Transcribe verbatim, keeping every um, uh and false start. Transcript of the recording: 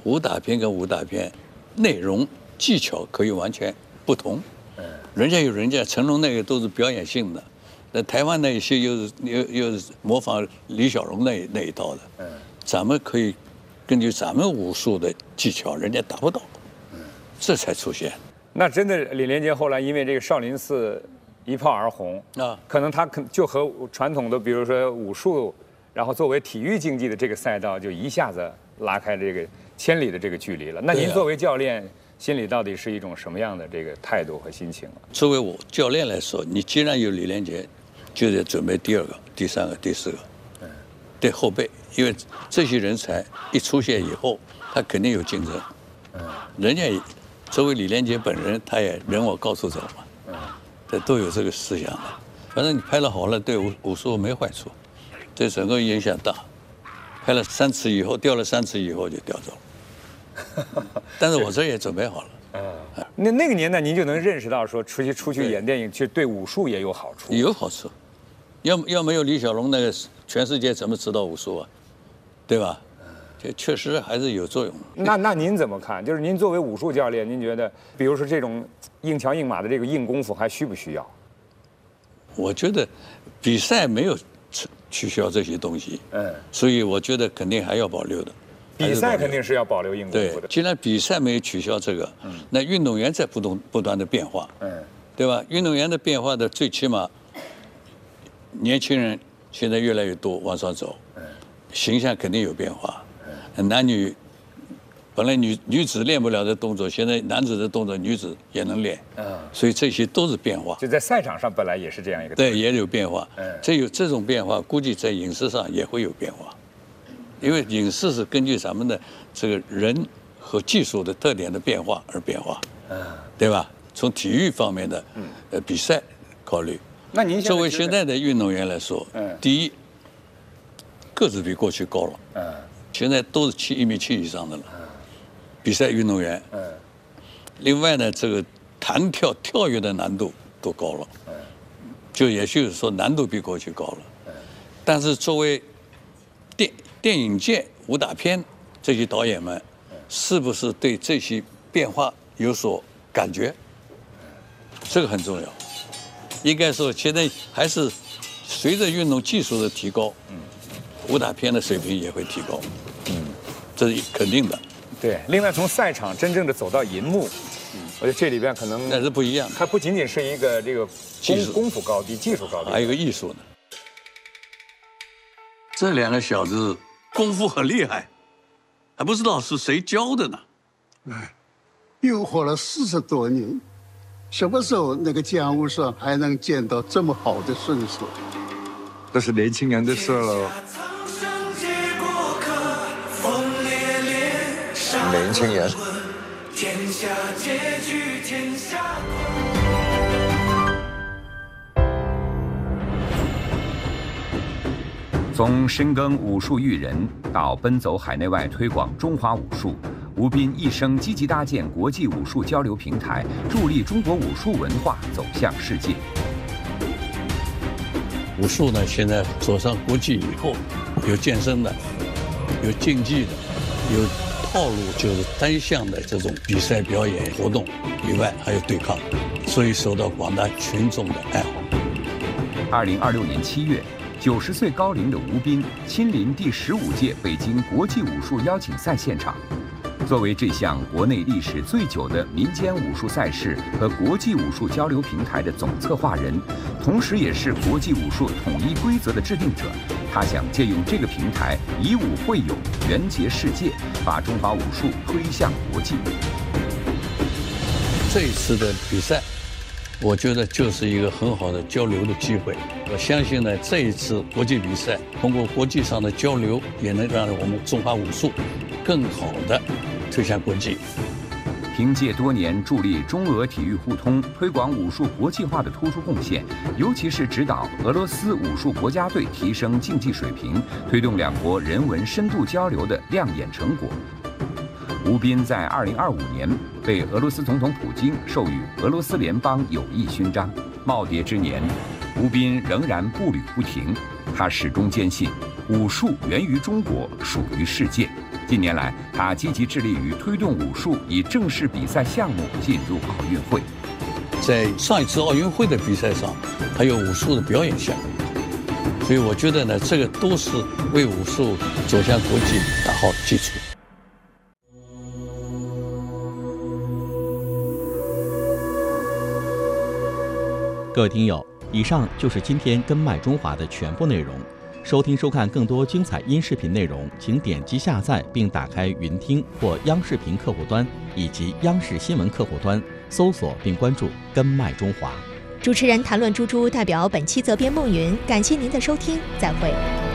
武打片跟武打片内容技巧可以完全不同。嗯，人家有人家成龙那个都是表演性的，那台湾那一些又是又又是模仿李小龙那那一套的。嗯，咱们可以根据咱们武术的技巧，人家达不到。嗯，这才出现。 那真的李连杰后来因为这个少林寺一炮而红啊，可能他可就和传统的比如说武术，然后作为体育竞技的这个赛道，就一下子拉开这个千里的这个距离了。那您作为教练，心里到底是一种什么样的这个态度和心情啊？ 作为我教练来说，你既然有李连杰，就得准备第二个、第三个、第四个，嗯，对后辈，因为这些人才一出现以后，他肯定有竞争。嗯，人家也作为李连杰本人，他也人我高处走嘛。嗯，这都有这个思想的。反正你拍得好了，对武武术没坏处，对整个影响大。拍了三次以后，掉了三次以后就掉走了。但是我这也准备好了。 嗯，那那个年代您就能认识到说，出去出去演电影，其实对武术也有好处。 有好处，要要没有李小龙那个，全世界怎么知道武术啊？对吧？这确实还是有作用。 那那您怎么看？就是您作为武术教练，您觉得，比如说这种硬桥硬马的这个硬功夫，还需不需要？ 我觉得比赛没有取消这些东西，嗯，所以我觉得肯定还要保留的。 比赛肯定是要保留硬功夫的。 对，既然比赛没有取消这个，嗯，那运动员在不断不断的变化，嗯，对吧？运动员的变化的最起码，年轻人现在越来越多往上走，嗯，形象肯定有变化，嗯，男女本来女女子练不了的动作，现在男子的动作女子也能练，嗯，所以这些都是变化。 就在赛场上本来也是这样一个。 对，也有变化，嗯，这有这种变化，估计在影视上也会有变化。因为影视是根据咱们的这个人和技术的特点的变化而变化，嗯，对吧？从体育方面的呃比赛考虑。 那您作为现在的运动员来说，嗯，第一，个子比过去高了，嗯，现在都是七一米七以上的了，嗯，比赛运动员，嗯，另外呢，这个弹跳跳跃的难度都高了，嗯，就也就是说难度比过去高了，嗯，但是作为电电影界武打片这些导演们，是不是对这些变化有所感觉？这个很重要。应该说，现在还是随着运动技术的提高，武打片的水平也会提高，嗯，这是肯定的。 对，另外从赛场真正的走到银幕，我觉得这里边可能那是不一样的。 它不仅仅是一个这个技术功夫高低、技术高低， 还有一个艺术呢。这两个小子功夫很厉害，还不知道是谁教的呢。 哎，又活了四十多年，什么时候那个江湖上还能见到这么好的身手？ 这是年轻人的事了。年轻人。天下结局天下从深耕武术育人到奔走海内外推广中华武术，吴斌一生积极搭建国际武术交流平台，助力中国武术文化走向世界。 武术呢，现在走上国际以后，有健身的，有竞技的，有套路就是单项的这种比赛表演活动以外，还有对抗，所以受到广大群众的爱好。 二零二六年七月。九十岁高龄的吴斌亲临第十五届北京国际武术邀请赛现场。作为这项国内历史最久的民间武术赛事和国际武术交流平台的总策划人，同时也是国际武术统一规则的制定者，他想借用这个平台，以武会友，团结世界，把中华武术推向国际。 这一次的比赛，我觉得就是一个很好的交流的机会。我相信呢，这一次国际比赛通过国际上的交流，也能让我们中华武术更好的推向国际。 凭借多年助力中俄体育互通、推广武术国际化的突出贡献，尤其是指导俄罗斯武术国家队提升竞技水平，推动两国人文深度交流的亮眼成果。吴斌在二零二五年被俄罗斯总统普京授予俄罗斯联邦友谊勋章。耄耋之年，吴斌仍然步履不停，他始终坚信，武术源于中国，属于世界。 近年来，他积极致力于推动武术以正式比赛项目进入奥运会。 在上一次奥运会的比赛上，还有武术的表演项目，所以我觉得呢，这个都是为武术走向国际打好基础。 各位听友，以上就是今天根脉中华的全部内容。收听收看更多精彩音视频内容，请点击下载并打开云听或央视频客户端以及央视新闻客户端，搜索并关注根脉中华。 主持人谭论珠珠代表本期责编孟云，感谢您的收听，再会。